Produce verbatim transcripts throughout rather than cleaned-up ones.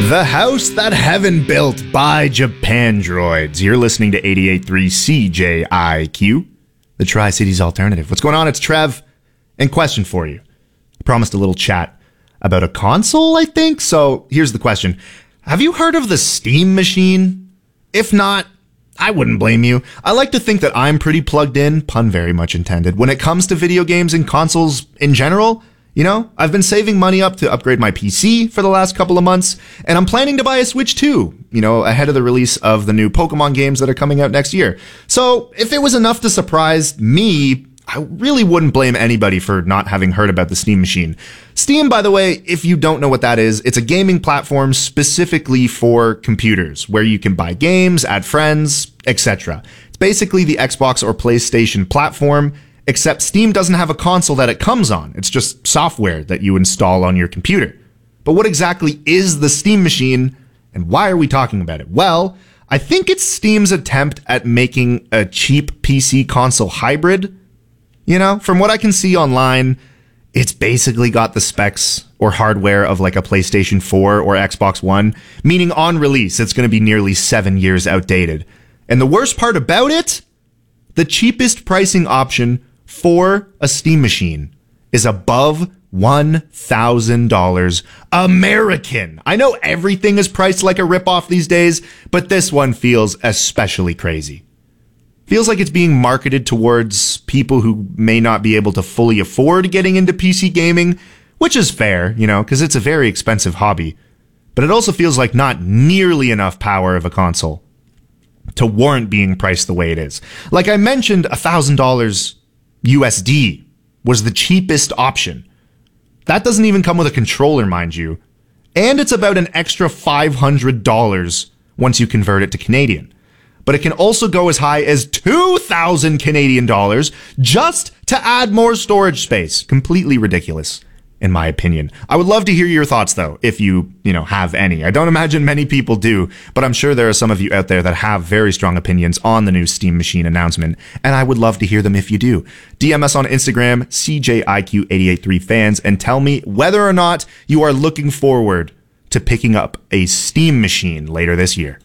The house that heaven built by Japan droids. You're listening to eighty-eight point three C J I Q, the Tri-Cities alternative. What's going on? It's Trev. And question for you. I promised a little chat about a console, I think. So here's the question. Have you heard of the Steam Machine? If not, I wouldn't blame you. I like to think that I'm pretty plugged in, pun very much intended, when it comes to video games and consoles in general. You know, I've been saving money up to upgrade my P C for the last couple of months, and I'm planning to buy a Switch too, you know, ahead of the release of the new Pokemon games that are coming out next year. So if it was enough to surprise me, I really wouldn't blame anybody for not having heard about the Steam Machine. Steam, by the way, if you don't know what that is, it's a gaming platform specifically for computers, where you can buy games, add friends, et cetera. It's basically the Xbox or PlayStation platform, except Steam doesn't have a console that it comes on. It's just software that you install on your computer. But what exactly is the Steam Machine, and why are we talking about it? Well, I think it's Steam's attempt at making a cheap P C console hybrid. You know, from what I can see online, it's basically got the specs or hardware of like a PlayStation four or Xbox One, meaning on release, it's going to be nearly seven years outdated. And the worst part about it, the cheapest pricing option for a Steam Machine is above one thousand dollars American. I know everything is priced like a ripoff these days, but this one feels especially crazy. Feels like it's being marketed towards people who may not be able to fully afford getting into P C gaming, which is fair, you know, because it's a very expensive hobby. But it also feels like not nearly enough power of a console to warrant being priced the way it is. Like I mentioned, one thousand dollars U S D was the cheapest option. That doesn't even come with a controller, mind you. And it's about an extra five hundred dollars once you convert it to Canadian. But it can also go as high as two thousand Canadian dollars just to add more storage space. Completely ridiculous, in my opinion. I would love to hear your thoughts, though, if you, you know, have any. I don't imagine many people do, but I'm sure there are some of you out there that have very strong opinions on the new Steam Machine announcement, and I would love to hear them if you do. D M us on Instagram, C J I Q eight eight three fans, and tell me whether or not you are looking forward to picking up a Steam Machine later this year.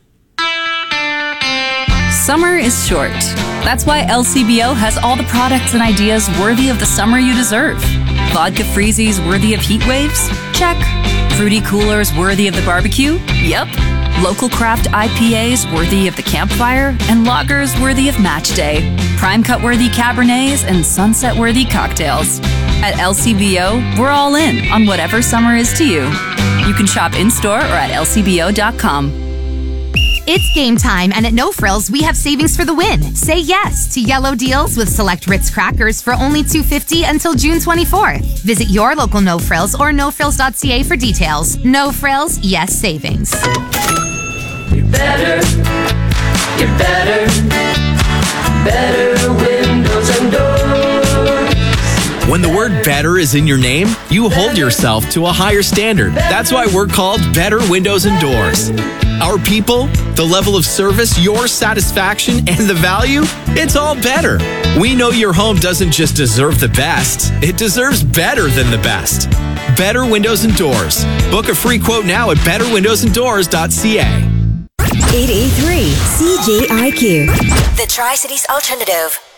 Summer is short. That's why L C B O has all the products and ideas worthy of the summer you deserve. Vodka freezies worthy of heat waves? Check. Fruity coolers worthy of the barbecue? Yep. Local craft I P As worthy of the campfire? And lagers worthy of match day. Prime cut worthy Cabernets and sunset worthy cocktails. At L C B O, we're all in on whatever summer is to you. You can shop in-store or at L C B O dot com. It's game time, and at No Frills, we have savings for the win. Say yes to yellow deals with select Ritz crackers for only two dollars and fifty cents until June twenty-fourth. Visit your local No Frills or no frills dot c a for details. No Frills, yes savings. You're better, you're better, better windows and doors. When the word better is in your name, you hold yourself to a higher standard. That's why we're called Better Windows and Doors. Our people, the level of service, your satisfaction, and the value, it's all better. We know your home doesn't just deserve the best, it deserves better than the best. Better Windows and Doors. Book a free quote now at better windows and doors dot c a. eight eight three C J I Q. The Tri-Cities Alternative.